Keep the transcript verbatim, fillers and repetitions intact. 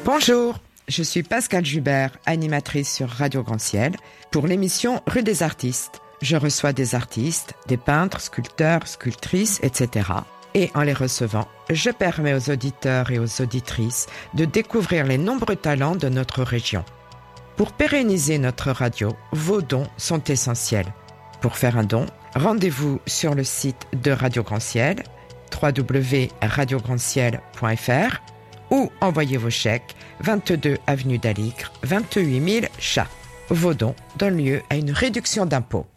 Bonjour, je suis Pascal Jubert, animatrice sur Radio Grand Ciel, pour l'émission Rue des Artistes. Je reçois des artistes, des peintres, sculpteurs, sculptrices, et cetera. Et en les recevant, je permets aux auditeurs et aux auditrices de découvrir les nombreux talents de notre région. Pour pérenniser notre radio, vos dons sont essentiels. Pour faire un don, rendez-vous sur le site de Radio Grand Ciel, w w w point radio grand ciel point f r, ou envoyez vos chèques vingt-deux avenue d'Aligre, vingt-huit mille Chats. Vos dons donnent lieu à une réduction d'impôts.